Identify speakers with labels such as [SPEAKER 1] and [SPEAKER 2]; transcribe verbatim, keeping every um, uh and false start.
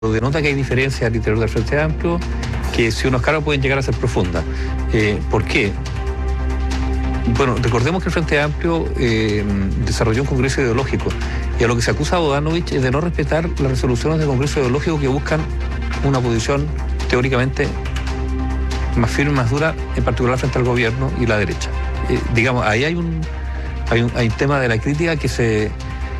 [SPEAKER 1] denota que hay diferencias al interior del Frente Amplio, que si uno escala pueden llegar a ser profundas. Eh, ¿Por qué? Bueno, recordemos que el Frente Amplio eh, desarrolló un congreso ideológico, y a lo que se acusa a Bodanovich es de no respetar las resoluciones del congreso ideológico que buscan una posición teóricamente más firme, más dura, en particular frente al gobierno y la derecha. Eh, digamos, ahí hay un, hay un, hay un tema de la crítica que se